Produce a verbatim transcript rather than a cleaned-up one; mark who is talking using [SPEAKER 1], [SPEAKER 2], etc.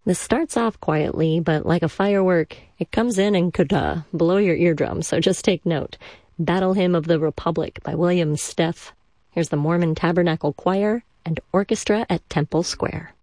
[SPEAKER 1] This starts off quietly, but like a firework, it comes in and could uh, blow your eardrum, so just take note. Battle Hymn of the Republic by William Steff. Here's the Mormon Tabernacle Choir and Orchestra at Temple Square.